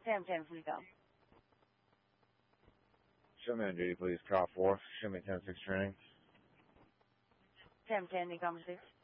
Sam, fully go. Show me on duty, please. Call 4. Show me 10-6 training. Sam, 10, Comma 6.